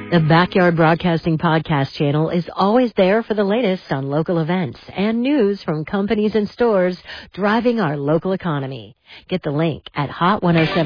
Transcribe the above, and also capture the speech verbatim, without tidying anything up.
The Backyard Broadcasting Podcast channel is always there for the latest on local events and news from companies and stores driving our local economy. Get the link at hot ten seven